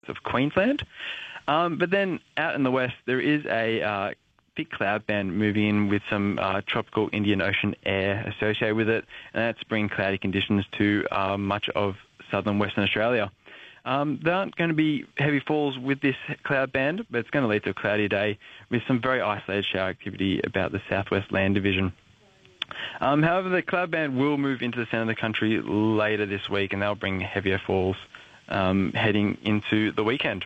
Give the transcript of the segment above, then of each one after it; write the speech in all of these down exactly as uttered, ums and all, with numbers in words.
of Queensland. Um, but then out in the west, there is a uh, thick cloud band moving in with some uh, tropical Indian Ocean air associated with it, and that's bringing cloudy conditions to uh, much of southern Western Australia. Um, there aren't going to be heavy falls with this cloud band, but it's going to lead to a cloudy day with some very isolated shower activity about the southwest land division. Um, however, the cloud band will move into the centre of the country later this week, and they'll bring heavier falls um, heading into the weekend.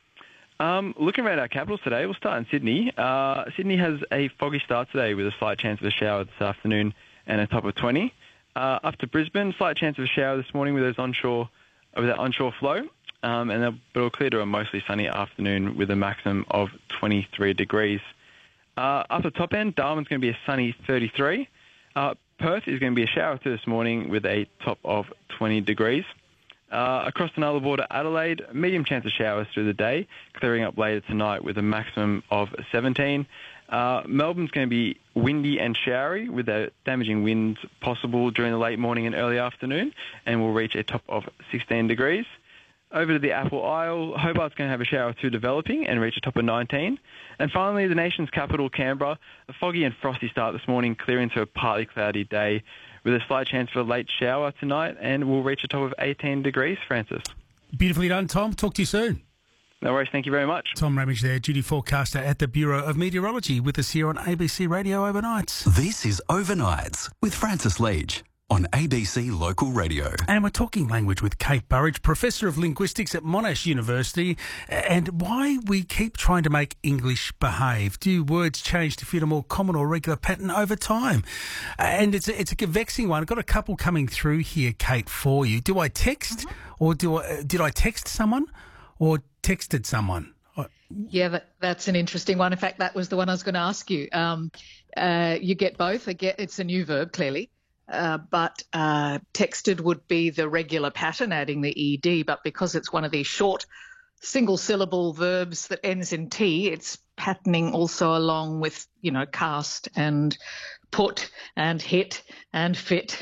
Um, looking around our capitals today, we'll start in Sydney. Uh, Sydney has a foggy start today with a slight chance of a shower this afternoon and a top of twenty. Uh, up to Brisbane, slight chance of a shower this morning with those onshore, with that onshore flow, um, and it'll, it'll clear to a mostly sunny afternoon with a maximum of twenty-three degrees. Uh, up the top end, Darwin's going to be a sunny thirty-three. Uh, Perth is going to be a shower through this morning with a top of twenty degrees. Uh, across the Nulla border, Adelaide, medium chance of showers through the day, clearing up later tonight with a maximum of seventeen. Uh, Melbourne's going to be windy and showery with a damaging winds possible during the late morning and early afternoon, and will reach a top of sixteen degrees. Over to the Apple Isle, Hobart's going to have a shower through developing and reach a top of nineteen. And finally, the nation's capital, Canberra, a foggy and frosty start this morning, clearing to a partly cloudy day with a slight chance for a late shower tonight, and will reach a top of eighteen degrees, Francis. Beautifully done, Tom. Talk to you soon. No worries. Thank you very much. Tom Ramage there, duty forecaster at the Bureau of Meteorology, with us here on A B C Radio Overnights. This is Overnights with Francis Leach on A B C Local Radio. And we're talking language with Kate Burridge, Professor of Linguistics at Monash University, and why we keep trying to make English behave. Do words change to fit a more common or regular pattern over time? And it's a, it's a vexing one. I've got a couple coming through here, Kate, for you. Do I text, or do I, did I text someone, or texted someone? Yeah, that, that's an interesting one. In fact, that was the one I was going to ask you. Um, uh, you get both. I get, it's a new verb, clearly. Uh, but uh, texted would be the regular pattern, adding the ed, but because it's one of these short single-syllable verbs that ends in T, it's patterning also along with, you know, cast and put and hit and fit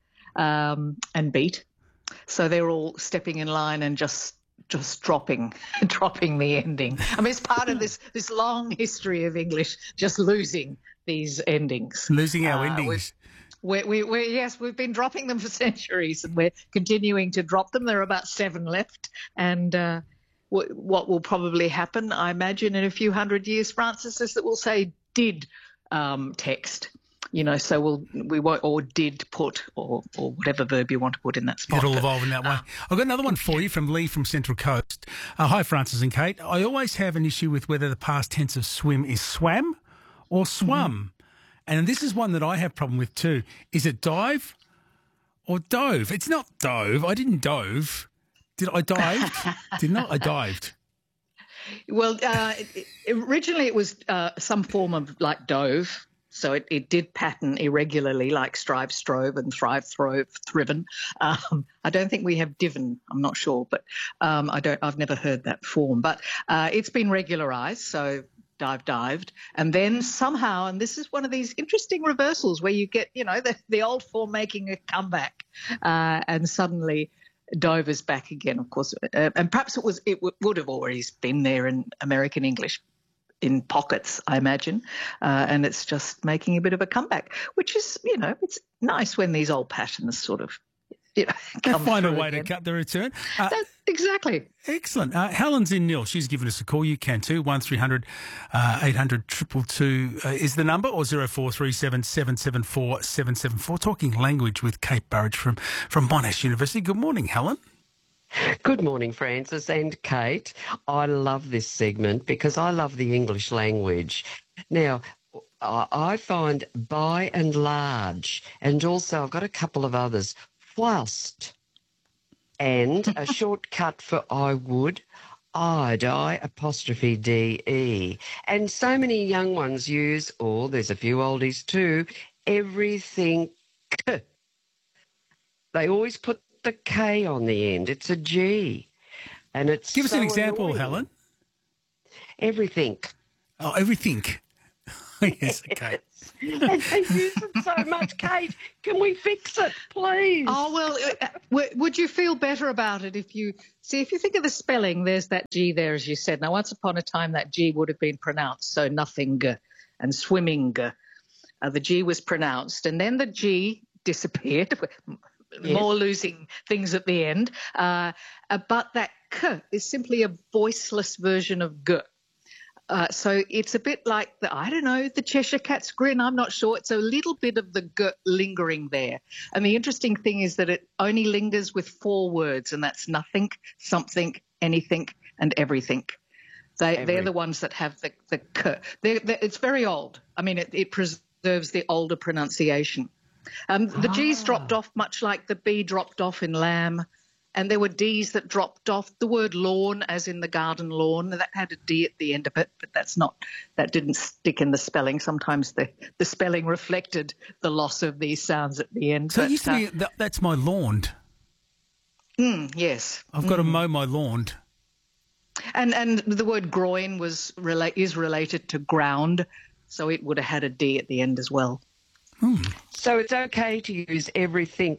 um, and beat. So they're all stepping in line and just just dropping dropping the ending. I mean, it's part of this, this long history of English just losing these endings. Losing our uh, endings. We, we, we, yes, we've been dropping them for centuries, and we're continuing to drop them. There are about seven left, and uh, w- what will probably happen, I imagine, in a few hundred years, Francis, is that we'll say did um, text, you know, so we'll we won't, or did put, or or whatever verb you want to put in that spot. It'll evolve in that way. I've got another one for you from Lee from Central Coast. Uh, hi, Francis and Kate. I always have an issue with whether the past tense of swim is swam or swum. Mm-hmm. And this is one that I have problem with too. Is it dive or dove? It's not dove. I didn't dove. Did I dived? Did not. I dived. Well, uh, it, it, originally it was uh, some form of like dove. So it, it did pattern irregularly, like strive, strove, and thrive, throve, thriven. Um, I don't think we have diven. I'm not sure, but um, I don't. I've never heard that form. But uh, it's been regularised. So dive, dived, and then somehow, and this is one of these interesting reversals where you get, you know, the, the old form making a comeback, uh, and suddenly dove is back again. Of course, uh, and perhaps it was it w- would have always been there in American English, in pockets, I imagine, uh, and it's just making a bit of a comeback, which is, you know, it's nice when these old patterns sort of, you know, come find a way again. to cut the return. Uh, That's, exactly. Excellent. Uh, Helen's in Nil. She's given us a call. You can too. one three hundred eight hundred two two two uh, is the number, or zero four three seven seven seven four seven seven four. Talking language with Kate Burridge from, from Monash University. Good morning, Helen. Good morning, Francis and Kate. I love this segment because I love the English language. Now, I find by and large, and also I've got a couple of others, whilst, and a shortcut for I would, I'd, I apostrophe D E. And so many young ones use, or there's a few oldies too, everything. They always put the K on the end. It's a G. And it's Give us so an example, annoying. Helen. Everything. Oh, everything. Yes, okay. And they use it so much, Kate. Can we fix it, please? Oh, well, uh, w- would you feel better about it if you see, if you think of the spelling, there's that G there, as you said. Now, once upon a time, that G would have been pronounced, so nothing and swimming. Uh, the G was pronounced, and then the G disappeared, Yes. more losing things at the end. Uh, uh, but that K is simply a voiceless version of G. Uh, so it's a bit like the, I don't know, the Cheshire Cat's grin. I'm not sure. It's a little bit of the G lingering there. And the interesting thing is that it only lingers with four words, and that's nothing, something, anything, and everything. They, Every. They're the ones that have the, the K. They're, they're, it's very old. I mean, it, it preserves the older pronunciation. Um, the Ah. G's dropped off much like the B dropped off in lamb. And there were D's that dropped off. The word lawn, as in the garden lawn, that had a D at the end of it, but that's not, that didn't stick in the spelling. Sometimes the, the spelling reflected the loss of these sounds at the end. So but, it used to be, that, that's my lawn. uh, mm, yes. I've got to mow my lawn. And and the word groin was rela- is related to ground, so it would have had a D at the end as well. So it's okay to use everything.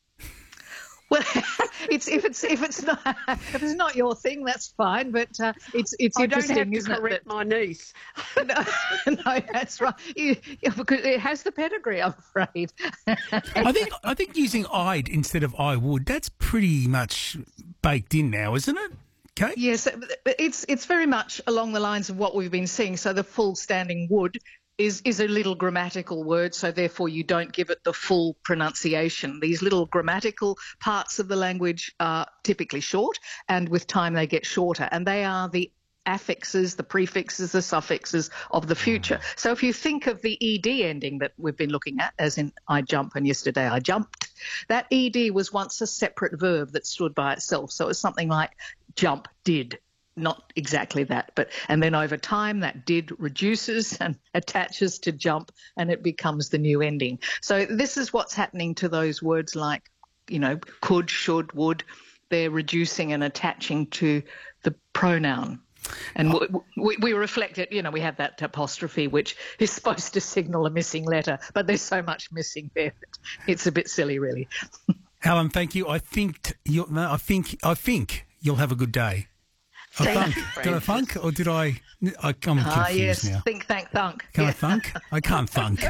Well, it's if it's if it's not if it's not your thing, that's fine. But uh, it's it's I don't interesting, have to isn't correct it? my niece. that- no, no, that's right. You, yeah, because it has the pedigree, I'm afraid. I think I think using I'd instead of I would, that's pretty much baked in now, isn't it? Okay. Yes, but it's it's very much along the lines of what we've been seeing. So the full standing would is is a little grammatical word, so therefore you don't give it the full pronunciation. These little grammatical parts of the language are typically short, and with time they get shorter, and they are the affixes, the prefixes, the suffixes of the future. So if you think of the ed ending that we've been looking at, as in I jump and yesterday I jumped, that ed was once a separate verb that stood by itself. So it was something like jump did. Not exactly that, but and then over time that did reduces and attaches to jump, and it becomes the new ending. So this is what's happening to those words like, you know, could, should, would. They're reducing and attaching to the pronoun. And we, we, we reflect it, you know, we have that apostrophe, which is supposed to signal a missing letter, but there's so much missing there that it's a bit silly, really. Alan, thank you. I think you. No, I think I think you'll have a good day. I Thank thunk. you, Did I Francis. thunk or did I? I I'm confused Ah, yes, now. think, thank, thunk. Can I Yeah. thunk? I can't thunk.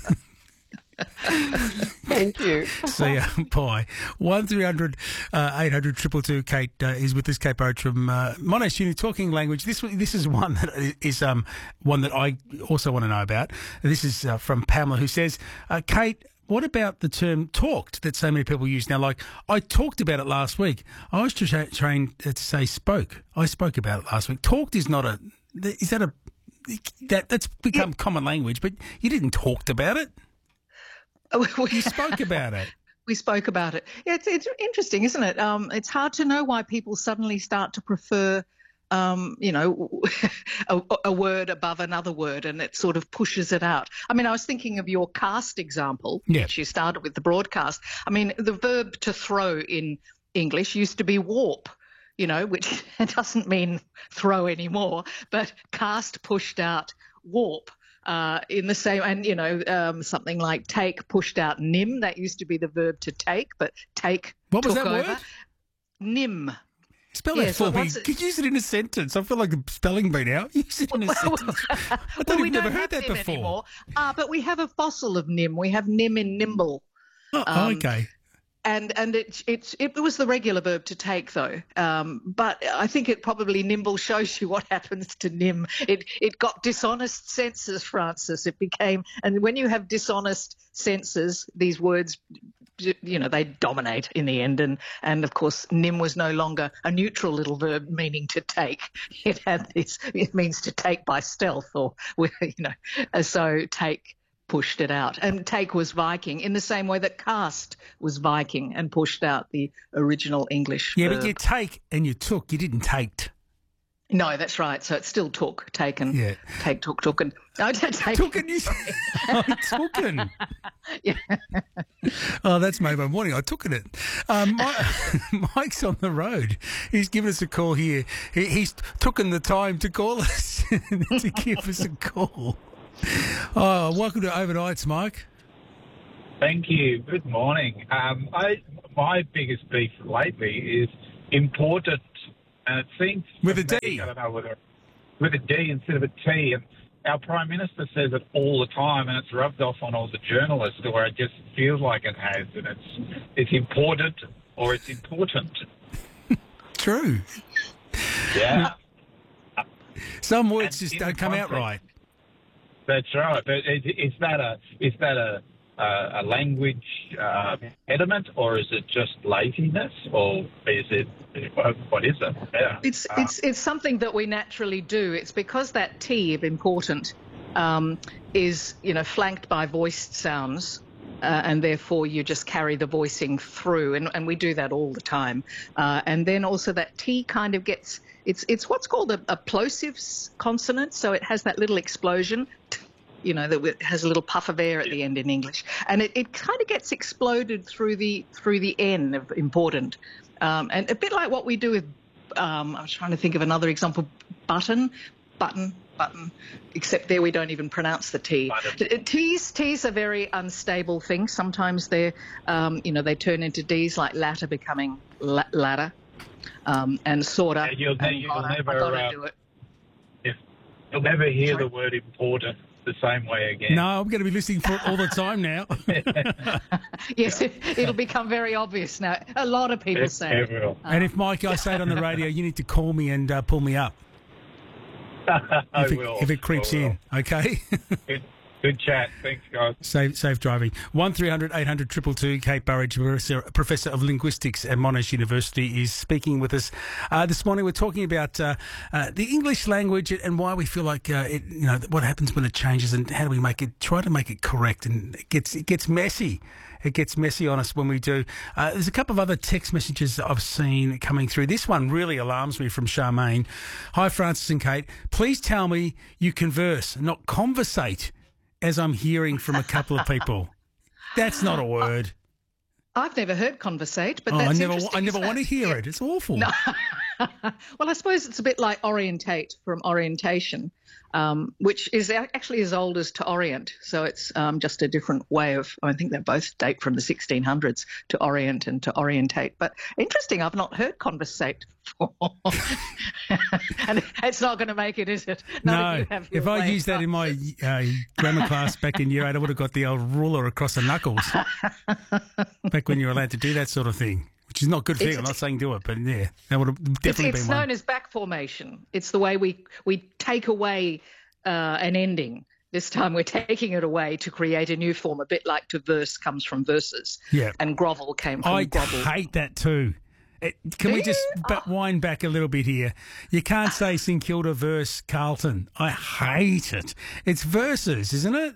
Thank you. See ya. Bye. One three hundred eight hundred triple two. Kate uh, is with us. Kate Burridge from uh, Monash Uni, talking language. This this is one that is um one that I also want to know about. This is uh, from Pamela, who says, uh, Kate, what about the term talked that so many people use now? Like, I talked about it last week. I was tra- trained to say spoke. I spoke about it last week. Talked is not a. Is that a that that's become common language? But you didn't talked about it. You spoke about it. We spoke about it. Yeah, it's, it's interesting, isn't it? Um, it's hard to know why people suddenly start to prefer, um, you know, a, a word above another word, and it sort of pushes it out. I mean, I was thinking of your cast example, Yeah. which you started with the broadcast. I mean, the verb to throw in English used to be warp, you know, which doesn't mean throw anymore, but cast pushed out warp. Uh, in the same, and you know, um, something like take pushed out nim. That used to be the verb to take, but take What was took that over. word? Nim. Spell Yeah, that so for me. once it- Could you use it in a sentence? I feel like a spelling bee now. Use it in a Well, sentence. I well, don't we even never don't heard have that nim before. anymore. Uh, but we have a fossil of nim. We have nim in nimble. Oh, Um, okay. And and it, it, it was the regular verb to take, though. Um, but I think it probably nimble shows you what happens to nim. It it got dishonest senses, Francis. It became, and when you have dishonest senses, these words, you know, they dominate in the end. And, and of course, nim was no longer a neutral little verb meaning to take. It had this, it means to take by stealth, or, you know, so take pushed it out. And take was Viking, in the same way that cast was Viking and pushed out the original English Yeah, verb. but you take and you took. You didn't take. No, that's right. So it still took, taken, Yeah. take, took, took, and no, don't take. Took and you. I took it. Yeah. Oh, that's made my morning. I took it. Um, Mi- Mike's on the road. He's given us a call here. He, he's taken the time to call us to give us a call. Oh, welcome to Overnights, Mike. Thank you. Good morning. Um, I my biggest beef lately is important, and it seems With to a me, D. I don't know whether with a D instead of a T. And our Prime Minister says it all the time, and it's rubbed off on all the journalists, where it just feels like it has, and it's it's important or it's important. True. Yeah. Some words And just in don't come out context- right. That's right. But is, is that a is that a a, a language uh, impediment, or is it just laziness, or is it what is it? Yeah. It's Uh, it's it's something that we naturally do. It's because that T of important um, is you know flanked by voiced sounds, uh, and therefore you just carry the voicing through, and, and we do that all the time. Uh, and then also that T kind of gets it's it's what's called a, a plosive s- consonant, so it has that little explosion. You know, that has a little puff of air at the end in English, and it, it kind of gets exploded through the through the N of important, um, and a bit like what we do with. Um, I was trying to think of another example. Button, button, button. Except there we don't even pronounce the T. Button. T's T's are very unstable things. Sometimes they're, um, you know, they turn into D's, like latter becoming la- ladder, um, and sorta. Yeah, you'll ne- and you'll gotta. never, I gotta uh, do it. if, you'll never hear Sorry? the word important the same way again. No, I'm going to be listening for it all the time now. Yes, it, it'll become very obvious now. A lot of people It- say it it. will. And if, Mike, I say it on the radio, you need to call me and uh, pull me up I if it, will. if it creeps I will. in, okay? Good, good chat. Thanks, guys. Safe, safe driving. one three hundred eight hundred two two two. Kate Burridge, Professor, Professor of Linguistics at Monash University, is speaking with us uh, this morning. We're talking about uh, uh, the English language and why we feel like uh, it. You know, what happens when it changes, and how do we make it? Try to make it correct, and it gets it gets messy. It gets messy on us when we do. Uh, there's a couple of other text messages that I've seen coming through. This one really alarms me from Charmaine. Hi, Francis and Kate. Please tell me you converse, not conversate, as I'm hearing from a couple of people. That's not a word. I've never heard conversate, but Oh, that's I never, interesting, I never isn't want to it? hear it. It's awful. No. Well, I suppose it's a bit like orientate from orientation, um, which is a- actually as old as to orient. So it's um, just a different way of, I think they both date from the sixteen hundreds, to orient and to orientate. But interesting, I've not heard conversate before. And it's not going to make it, is it? None of No, you have your if I way used that of in my uh, grammar class back in year eight, I would have got the old ruler across the knuckles. Back when you were allowed to do that sort of thing, which is not a good thing. It's- I'm not saying do it, but yeah, that would have It's, definitely it's been known one. as back formation. It's the way we we take away uh, an ending. This time we're taking it away to create a new form, a bit like to verse comes from verses. Yeah. And grovel came from I grovel. hate that too. It, can Do we just you? ba- wind back a little bit here? You can't say St Kilda verse Carlton. I hate it. It's verses, isn't it?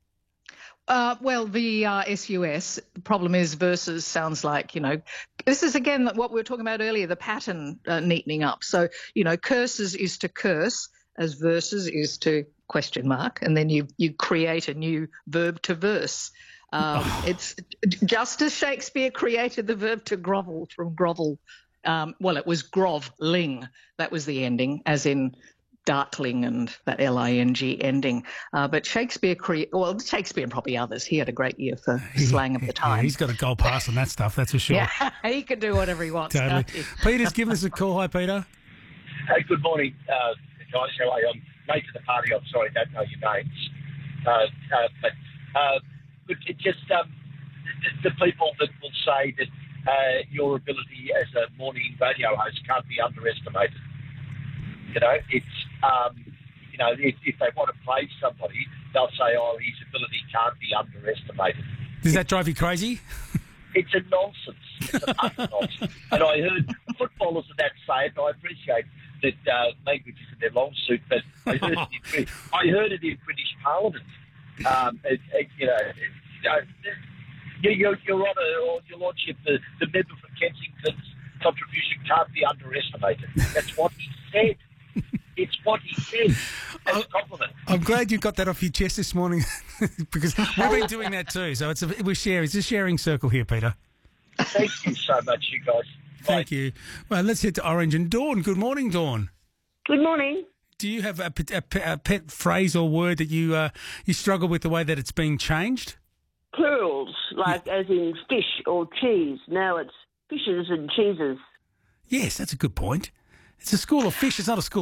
Uh, well, V E R S U S. The problem is verses sounds like, you know, this is again what we were talking about earlier, the pattern uh, neatening up. So, you know, curses is to curse, as verses is to question mark, and then you you create a new verb to verse. Um, it's just as Shakespeare created the verb to grovel from grovel. Um, well, it was groveling. That was the ending, as in darkling and that L I N G ending. Uh, but Shakespeare, cre- well, Shakespeare and probably others, he had a great ear for slang of the Yeah, time. he's got a gold pass on that stuff, that's for sure. Yeah, he can do whatever he wants. Totally. can't he? Peter's given us a call. Hi, Peter. Hey, good morning, uh, guys. How are you? I'm late to the party. I'm sorry, I don't know your names. Uh, uh, but uh, look, it just um, the, the people that will say that uh, your ability as a morning radio host can't be underestimated. You know, it's um, you know, if, if they want to play somebody, they'll say, "Oh, his ability can't be underestimated." Does that drive you crazy? It's a nonsense. It's an utter nonsense. And I heard footballers of that say it, and I appreciate that uh, language is in their long suit, but I heard it in, I heard it in British Parliament. Um, it, it, you know, it, you know your, your, your Honour or your Lordship, the, the member for Kensington's contribution can't be underestimated. That's what he said. It's what he said. That's a compliment. I'm glad you got that off your chest this morning because we've been doing that too. So it's a, we're sharing. It's a sharing circle here, Peter. Thank you so much, you guys. Thank you. Well, let's head to Orange and Dawn. Good morning, Dawn. Good morning. do you have a, a, a pet phrase or word that you uh, you struggle with the way that it's being changed? Plurals, like as in fish or cheese. Now it's fishes and cheeses. Yes, that's a good point. It's a school of fish. It's not a school